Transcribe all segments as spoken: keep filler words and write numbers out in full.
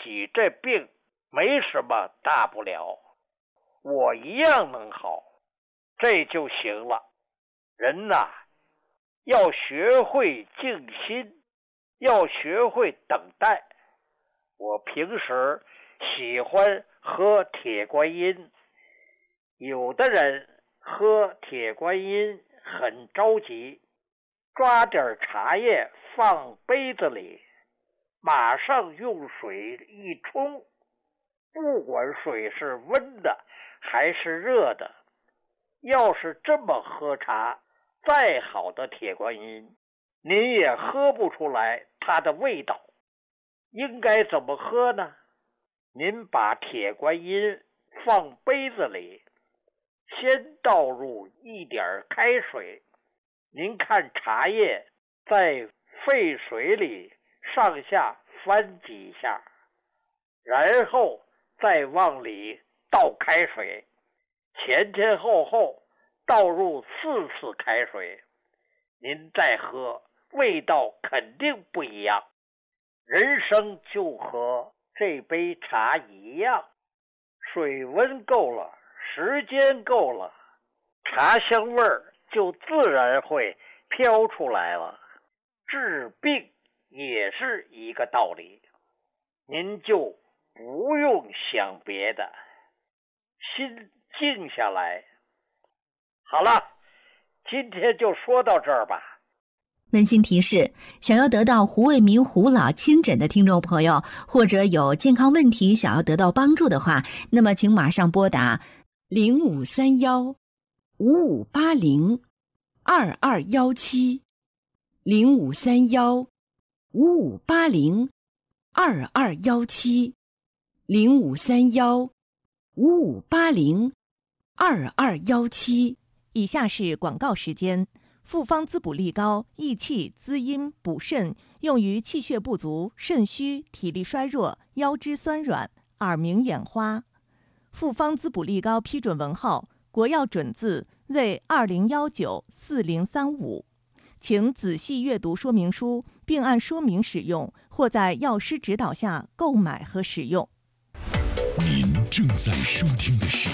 己这病没什么大不了，我一样能好，这就行了。人呐，要学会静心，要学会等待。我平时喜欢喝铁观音，有的人喝铁观音很着急，抓点茶叶放杯子里，马上用水一冲，不管水是温的还是热的，要是这么喝茶，再好的铁观音，您也喝不出来它的味道。应该怎么喝呢？您把铁观音放杯子里，先倒入一点开水，您看茶叶在沸水里上下翻几下，然后再往里倒开水，前前后后倒入四次开水，您再喝，味道肯定不一样。人生就和这杯茶一样，水温够了，时间够了，茶香味儿就自然会飘出来了。治病也是一个道理，您就不用想别的，心静下来。好了，今天就说到这儿吧。 温馨提示：想要得到胡卫民胡老亲诊的听众朋友，或者有健康问题想要得到帮助的话，那么请马上拨打零五三幺五五八零二二幺七零五三幺五五八零二二幺七零五三幺五五八零二二幺七。 以下是广告时间。复方滋补力高，益气滋阴补肾，用于气血不足、肾虚、体力衰弱、腰肢酸软、耳鸣眼花。复方滋补力高批准文号：国药准字 Z 二零一九四零三五。请仔细阅读说明书，并按说明使用，或在药师指导下购买和使用。 您正在收听的是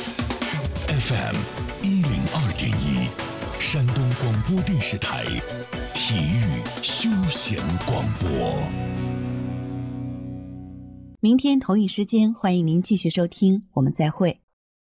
F M 一零二点一。山东广播电视台体育休闲广播。 明天同一时间，欢迎您继续收听，我们再会。